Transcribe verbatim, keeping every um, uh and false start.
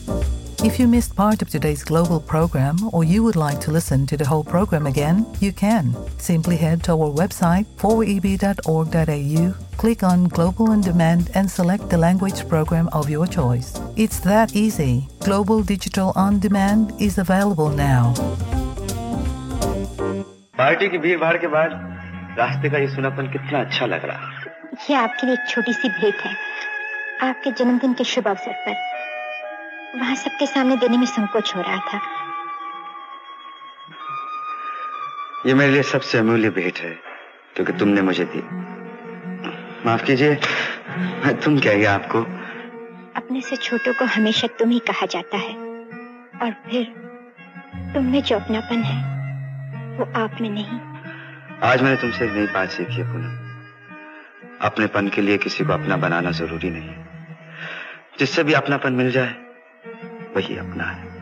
If you missed part of today's global program or you would like to listen to the whole program again, you can. Simply head to our website four e b dot org dot a u, click on Global On Demand and select the language program of your choice. It's that easy. Global Digital On Demand is available now. Party की भीड़ भाड़ के बाद रास्ते का ये सुनापन कितना अच्छा लग रहा। ये आपके लिए एक छोटी सी भेंट है, आपके जन्मदिन के शुभ अवसर पर। वहां सबके सामने देने में संकोच हो रहा था। ये मेरे लिए सबसे अमूल्य भेंट है क्योंकि तुमने मुझे दी। माफ कीजिए, मैं तुम कह गया आपको। अपने से छोटों को हमेशा तुम ही कहा जाता है और फिर तुम में जो अपनापन है वो आप में नहीं। आज मैंने तुमसे एक नई बात सीखी है पूनम। अपनेपन के लिए किसी को अपना बनाना जरूरी नहीं। जिससे भी अपनापन मिल जाए वही अपना है।